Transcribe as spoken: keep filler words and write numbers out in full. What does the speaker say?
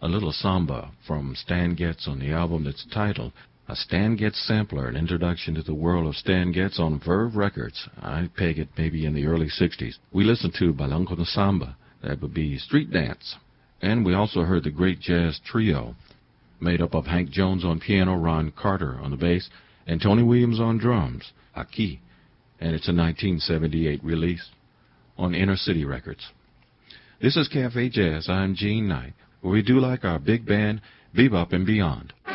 a little samba from Stan Getz on the album that's titled A Stan Getz Sampler, an introduction to the world of Stan Getz on Verve Records. I peg it maybe in the early sixties. We listened to Balanco de Samba. That would be Street Dance. And we also heard the great jazz trio made up of Hank Jones on piano, Ron Carter on the bass, and Tony Williams on drums, Aki. And it's a nineteen seventy-eight release on Inner City Records. This is Cafe Jazz. I'm Gene Knight, where we do like our big band, Bebop and Beyond.